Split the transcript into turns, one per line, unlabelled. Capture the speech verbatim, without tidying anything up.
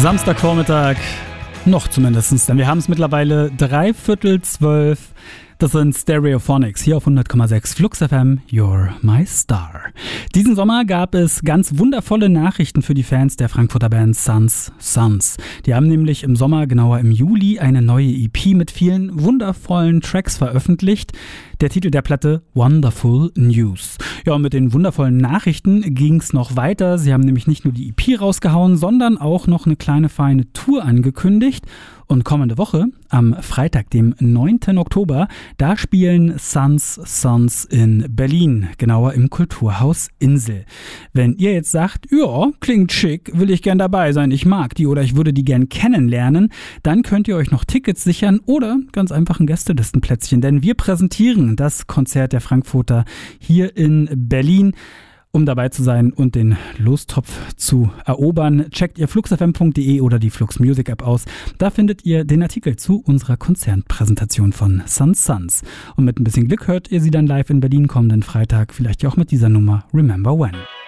Samstagvormittag, noch zumindest, denn wir haben es mittlerweile dreiviertel zwölf. Das sind Stereophonics hier auf hundert Komma sechs Flux F M, You're My Star. Diesen Sommer gab es ganz wundervolle Nachrichten für die Fans der Frankfurter Band Sons Sons. Die haben nämlich im Sommer, genauer im Juli, eine neue E P mit vielen wundervollen Tracks veröffentlicht. Der Titel der Platte Wonderful News. Ja, und mit den wundervollen Nachrichten ging es noch weiter. Sie haben nämlich nicht nur die E P rausgehauen, sondern auch noch eine kleine feine Tour angekündigt. Und kommende Woche, am Freitag, dem neunten Oktober, da spielen Sons Sons in Berlin, genauer im Kulturhaus Insel. Wenn ihr jetzt sagt, ja, klingt schick, will ich gern dabei sein, ich mag die oder ich würde die gern kennenlernen, dann könnt ihr euch noch Tickets sichern oder ganz einfach ein Gästelistenplätzchen, denn wir präsentieren das Konzert der Frankfurter hier in Berlin. Um dabei zu sein und den Lostopf zu erobern, checkt ihr fluxfm punkt de oder die Flux Music App aus. Da findet ihr den Artikel zu unserer Konzertpräsentation von Sons Sons. Und mit ein bisschen Glück hört ihr sie dann live in Berlin kommenden Freitag, vielleicht ja auch mit dieser Nummer Remember When.